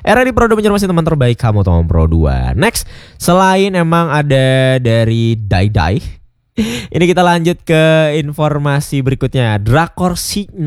Era di Pro 2 masih teman terbaik kamu Tom Pro 2. Next, selain emang ada dari Dai Dai, ini kita lanjut ke informasi berikutnya. Drakor Sign